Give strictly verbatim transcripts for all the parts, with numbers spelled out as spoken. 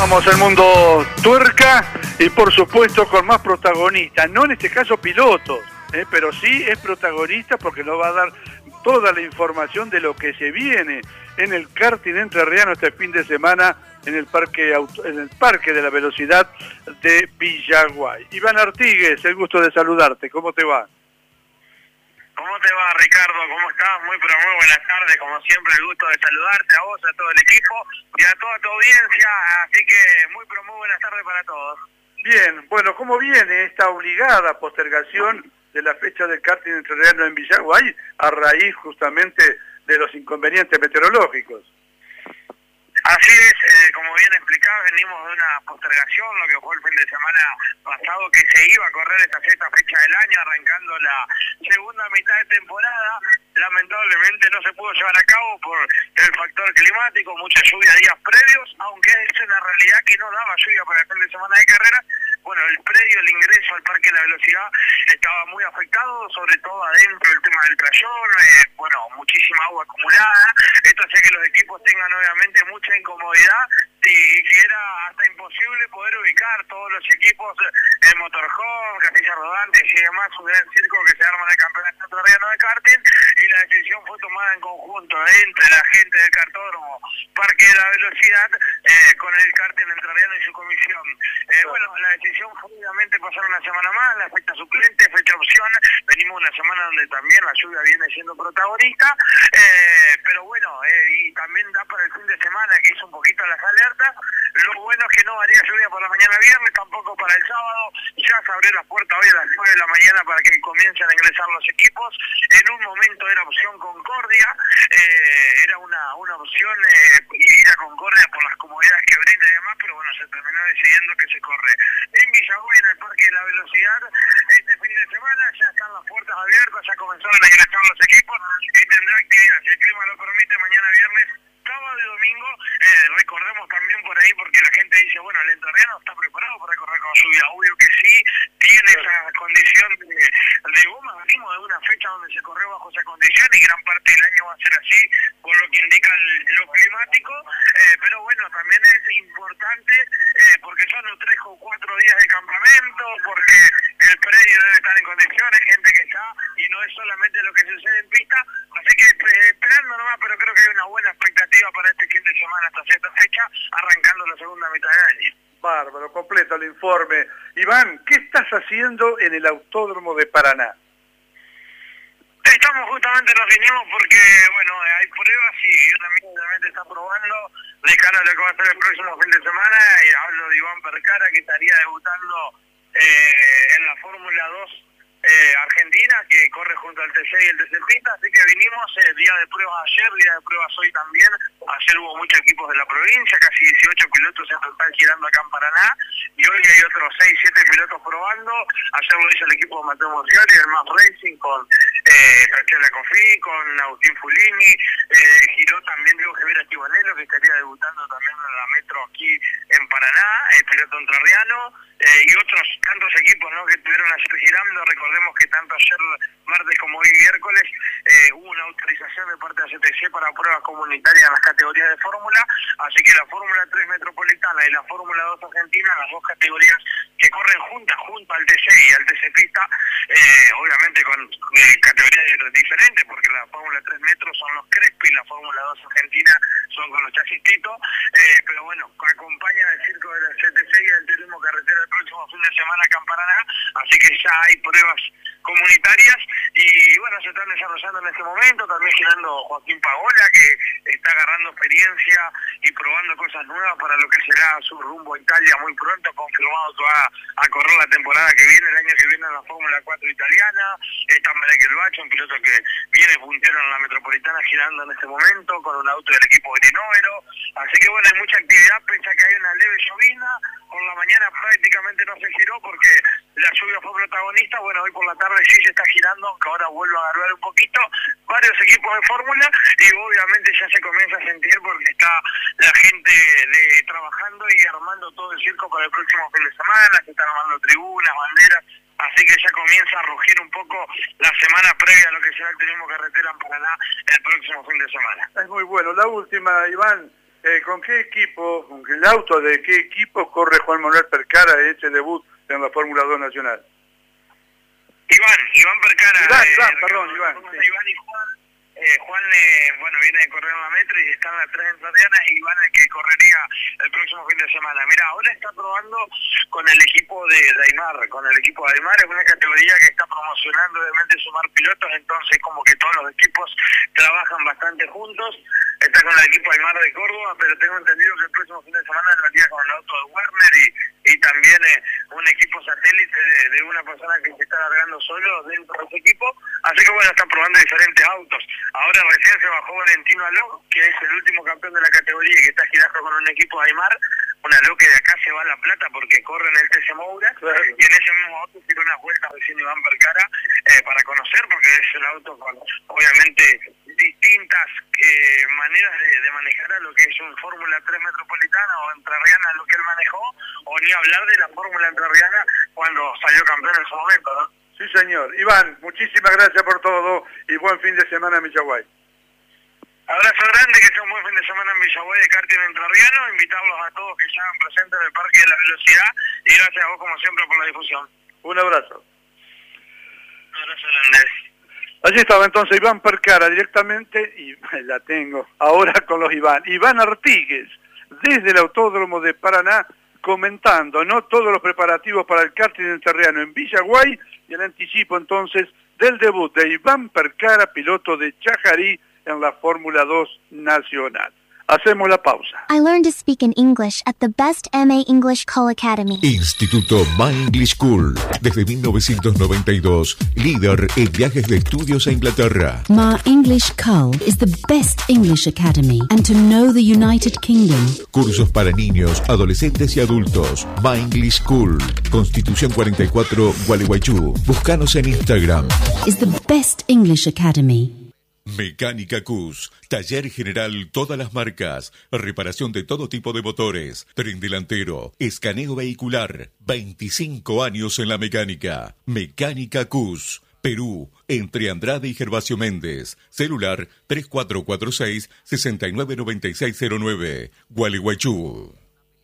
Vamos al mundo tuerca y por supuesto con más protagonistas, no en este caso pilotos, ¿eh? Pero sí es protagonista porque nos va a dar toda la información de lo que se viene en el karting entrerriano este fin de semana en el parque en el parque de la velocidad de Villaguay. Iván Artigues, el gusto de saludarte, ¿cómo te va? ¿Cómo te va, Ricardo? ¿Cómo estás? Muy, pero muy buenas tardes. Como siempre, el gusto de saludarte a vos, a todo el equipo y a toda tu audiencia. Así que muy, pero muy buenas tardes para todos. Bien, bueno, ¿cómo viene esta obligada postergación de la fecha del karting entrerriano en Villaguay a raíz justamente de los inconvenientes meteorológicos? Así es, eh, como bien explicado, venimos de una postergación, lo que fue el fin de semana pasado, que se iba a correr esta sexta fecha del año, arrancando la segunda mitad de temporada. Lamentablemente no se pudo llevar a cabo por el factor climático, mucha lluvia días previos, aunque es una realidad que no daba lluvia para el fin de semana de carrera. Bueno, el predio, el ingreso al Parque de la Velocidad estaba muy afectado, sobre todo adentro el tema del playón, eh, bueno, muchísima agua acumulada. Esto hacía que los equipos tengan obviamente mucha incomodidad y que era hasta imposible poder ubicar todos los equipos en motorhome, castillas rodantes y demás, un gran circo que se arma en el campeonato entrerriano de karting, y la decisión fue tomada en conjunto entre la gente del cartódromo Parque de la Velocidad eh, con el karting entrerriano y su comisión. Eh, bueno, la decisión fue obviamente pasar una semana más, la fecha suplente, fecha opción. Venimos una semana donde también la lluvia viene siendo protagonista, eh, pero bueno, eh, y también da para el fin de semana que hizo un poquito las alertas. Lo bueno es que no haría lluvia por la mañana viernes, tampoco para el sábado. Ya se abrió la puerta hoy a las nueve de la mañana para que comiencen a ingresar los equipos. En un momento era opción Concordia, eh, era una, una opción eh, ir a Concordia por las comodidades que brinda y demás, pero bueno, se terminó decidiendo que se corre en Villaguay, en el Parque de la Velocidad, este fin de semana. Ya están las puertas abiertas, ya comenzaron a ingresar los equipos y tendrá que, si el clima lo permite, mañana viernes, sábado y domingo. Eh, recordemos también por ahí, porque la gente dice, bueno, el entrerriano está preparado para correr con lluvia. Obvio que sí, tiene esa condición de, de goma. Venimos de una fecha donde se corrió bajo esa condición y gran parte del año va a ser así, por lo que indica el, lo climático. Eh, pero bueno, también es importante eh, porque son los tres o cuatro días de campamento, porque el predio debe estar en condiciones, gente que está, y no es solamente lo que sucede en pista. Así que eh, esperando nomás, pero creo que hay una buena expectativa para este fin de semana, hasta cierta fecha, arrancando la segunda mitad del año. Bárbaro, completo el informe. Iván, ¿qué estás haciendo en el Autódromo de Paraná? Estamos justamente, nos vinimos porque, bueno, hay pruebas y un amigo obviamente está probando de cara a lo que va a ser el próximo fin de semana, y hablo de Iván Percara, que estaría debutando eh, en la Fórmula dos Eh, Argentina, que corre junto al T C y el T C Pista. Así que vinimos, eh, día de pruebas ayer, día de pruebas hoy también. Ayer hubo muchos equipos de la provincia, casi dieciocho pilotos en total girando acá en Paraná, y hoy hay otros seis, siete pilotos probando. Ayer lo hizo el equipo de Mateo Mociari, el Más Racing, con eh, Tachela Cofí, con Agustín Fulini, eh, giró también Diego Rivera Chivanelo, que estaría debutando también en la Metro aquí en Paraná, el piloto entrerriano, eh, y otros tantos equipos, ¿no?, que estuvieron ayer girando. Recordemos que tanto ayer martes como hoy miércoles eh, hubo una autorización de parte de la C T C para pruebas comunitarias en las categorías de fórmula, así que la Fórmula tres Metropolitana y la Fórmula dos Argentina, las dos categorías que corren juntas junto al T C y al T C Pista, eh, obviamente con eh, categorías diferentes, porque la Fórmula tres Metro son los Crespi y la Fórmula dos Argentina son con los chasis Tito, eh, pero bueno, acompañan el circo de la C T C y del turismo carretera el próximo fin de semana acá en Paraná, así que ya hay pruebas comunitarias y bueno, se están desarrollando en este momento. También girando Joaquín Pagola, que está agarrando experiencia y probando cosas nuevas para lo que será su rumbo a Italia muy pronto, confirmado que va a correr la temporada que viene, el año que viene, en la Fórmula cuatro italiana. Está Marek Elbacho, un piloto que viene puntero en la Metropolitana, girando en este momento con un auto del equipo Grinóvero. Así que bueno, hay mucha actividad, pese a que hay una leve llovina. Por la mañana prácticamente no se giró porque la lluvia fue protagonista. Bueno, hoy por la tarde sí se está girando, aunque ahora vuelvo a agarrar un poquito, varios equipos de fórmula, y obviamente ya se comienza a sentir porque está la gente de, trabajando y armando todo el circo para el próximo fin de semana. Se están armando tribunas, banderas, así que ya comienza a rugir un poco la semana previa a lo que será el turismo carretera en Paraná el próximo fin de semana. Es muy bueno. La última, Iván, eh, ¿con qué equipo, con el auto de qué equipo corre Juan Manuel Percara en este debut en la Fórmula dos Nacional? Iván, Iván Percara. Iván, eh, Iván, perdón, Iván. Sí. Iván y Juan. Eh, Juan, eh, bueno, viene de correr en la metro y está en la tres entrerrianas, y Iván el que correría el próximo fin de semana. Mira, ahora está probando con el equipo de, de Aymar, con el equipo de Aymar, es una categoría que está promocionando obviamente sumar pilotos, entonces como que todos los equipos trabajan bastante juntos. Está con el equipo Aymar de Córdoba, pero tengo entendido que el próximo fin de semana lo haría con el auto de Werner y, y también eh, un equipo satélite de, de una persona que se está largando solo dentro de ese equipo. Así que bueno, está probando diferentes autos. Ahora recién se bajó Valentino Aló, que es el último campeón de la categoría y que está girando con un equipo de Aymar. Un Aló que de acá se va a La Plata porque corre en el T C Moura, claro. Y en ese mismo auto tiró unas vueltas recién Iván Percara eh, para conocer, porque es un auto con obviamente distintas eh, maneras de, de manejar a lo que es un Fórmula tres metropolitana o entrerriana, lo que él manejó, o ni hablar de la Fórmula entrerriana cuando salió campeón en su momento, ¿no? Sí, señor. Iván, muchísimas gracias por todo y buen fin de semana en Villaguay. Abrazo grande, que sea un buen fin de semana en Villaguay de karting entrerriano, invitarlos a todos que se hagan presentes en el Parque de la Velocidad y gracias a vos como siempre por la difusión. Un abrazo. Un abrazo grande. Allí estaba entonces Iván Percara directamente, y la tengo ahora con los Iván. Iván Artigues, desde el Autódromo de Paraná, comentando, ¿no?, todos los preparativos para el karting entrerriano en Villaguay y el anticipo entonces del debut de Iván Percara, piloto de Chajarí en la Fórmula dos Nacional. Hacemos la pausa. I learned to speak in English at the best M A English Call Academy. Instituto My English School. Desde mil novecientos noventa y dos, líder en viajes de estudios a Inglaterra. My English Call is the best English academy. And to know the United Kingdom. Cursos para niños, adolescentes y adultos. My English School. Constitución cuarenta y cuatro, Gualeguaychú. Búscanos en Instagram. Is the best English academy. Mecánica Cus, taller general todas las marcas, reparación de todo tipo de motores, tren delantero, escaneo vehicular, veinticinco años en la mecánica. Mecánica Cus, Perú, entre Andrade y Gervasio Méndez, celular tres cuatro cuatro seis, seis nueve nueve seis cero nueve, Gualeguaychú.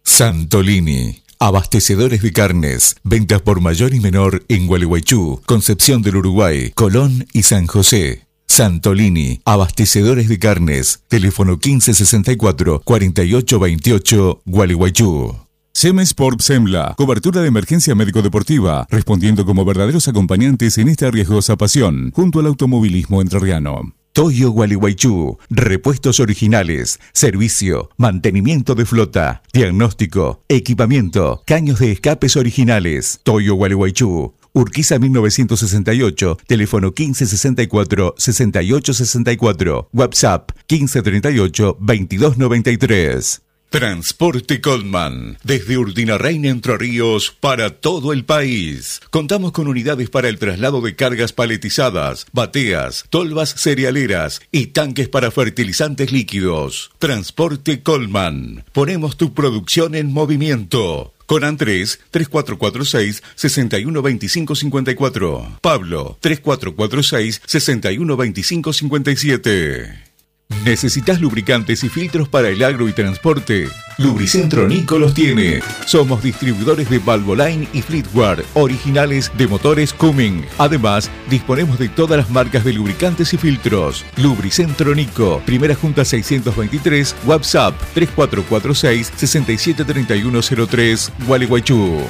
Santolini. Abastecedores de carnes, ventas por mayor y menor en Gualeguaychú, Concepción del Uruguay, Colón y San José. Santolini, abastecedores de carnes, teléfono quince sesenta y cuatro, cuarenta y ocho veintiocho, Gualeguaychú. Semesport Semla, cobertura de emergencia médico-deportiva, respondiendo como verdaderos acompañantes en esta riesgosa pasión, junto al automovilismo entrerriano. Toyo Gualeguaychú, repuestos originales, servicio, mantenimiento de flota, diagnóstico, equipamiento, caños de escapes originales. Toyo Gualeguaychú, Urquiza mil novecientos sesenta y ocho, teléfono quince sesenta y cuatro, sesenta y ocho sesenta y cuatro, WhatsApp quince treinta y ocho, veintidós noventa y tres. Transporte Coleman, desde Urdinarrain, Entre Ríos, para todo el país. Contamos con unidades para el traslado de cargas paletizadas, bateas, tolvas cerealeras y tanques para fertilizantes líquidos. Transporte Coleman, ponemos tu producción en movimiento. Con Andrés, tres cuatro cuatro seis, seis uno dos cinco cinco cuatro. Pablo, tres cuatro cuatro seis, seis uno dos cinco cinco siete. ¿Necesitas lubricantes y filtros para el agro y transporte? Lubricentro Nico los tiene. Somos distribuidores de Valvoline y Fleetware, originales de motores Cumming. Además, disponemos de todas las marcas de lubricantes y filtros. Lubricentro Nico, Primera Junta seiscientos veintitrés, WhatsApp tres cuatro cuatro seis, seis siete tres uno cero tres, Gualeguaychú.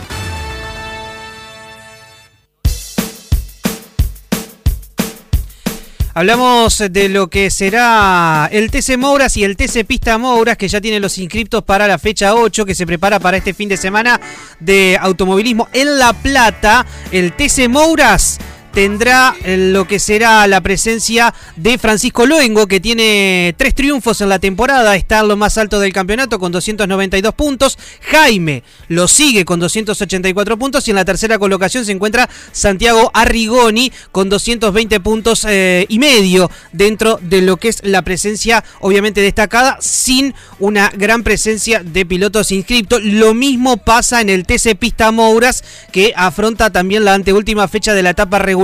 Hablamos de lo que será el T C Mouras y el T C Pista Mouras, que ya tiene los inscriptos para la fecha ocho, que se prepara para este fin de semana de automovilismo en La Plata. El T C Mouras tendrá lo que será la presencia de Francisco Luengo, que tiene tres triunfos en la temporada, está en lo más alto del campeonato con doscientos noventa y dos puntos. Jaime lo sigue con doscientos ochenta y cuatro puntos y en la tercera colocación se encuentra Santiago Arrigoni con doscientos veinte puntos eh, y medio dentro de lo que es la presencia obviamente destacada, sin una gran presencia de pilotos inscriptos. Lo mismo pasa en el T C Pista Mouras, que afronta también la anteúltima fecha de la etapa regular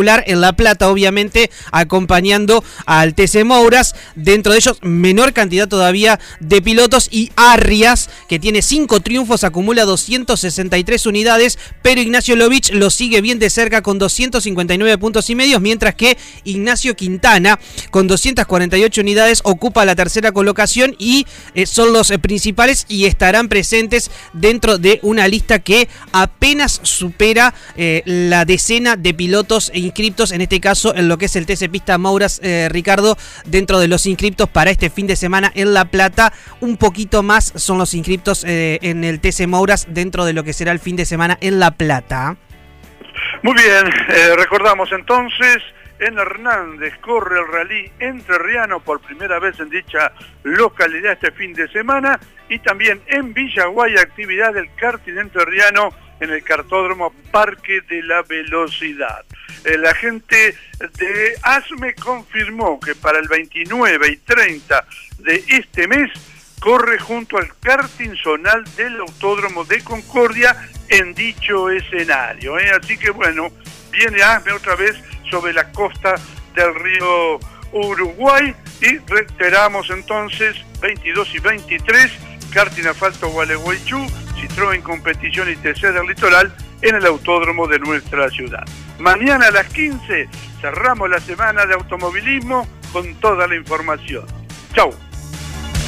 espectacular en La Plata, obviamente acompañando al T C Mouras, dentro de ellos menor cantidad todavía de pilotos, y Arrias, que tiene cinco triunfos, acumula doscientas sesenta y tres unidades, pero Ignacio Lovich lo sigue bien de cerca con doscientos cincuenta y nueve puntos y medios, mientras que Ignacio Quintana con doscientas cuarenta y ocho unidades ocupa la tercera colocación y eh, son los eh, principales y estarán presentes dentro de una lista que apenas supera eh, la decena de pilotos e inscriptos, en este caso en lo que es el T C Pista Mouras, eh, Ricardo, dentro de los inscriptos para este fin de semana en La Plata. Un poquito más son los inscriptos eh, en el T C Mouras dentro de lo que será el fin de semana en La Plata. Muy bien, eh, recordamos entonces, en Hernández corre el rally entrerriano por primera vez en dicha localidad este fin de semana, y también en Villaguay actividad del karting entrerriano en el kartódromo Parque de la Velocidad. Eh, la gente de ASME confirmó que para el veintinueve y treinta de este mes corre junto al karting zonal del Autódromo de Concordia en dicho escenario. ¿eh? Así que bueno, viene ASME otra vez sobre la costa del río Uruguay, y reiteramos entonces veintidós y veintitrés, karting asfalto Gualeguaychú, Citroën Competición y T C del Litoral en el autódromo de nuestra ciudad. Mañana a las quince cerramos la semana de automovilismo con toda la información. Chau.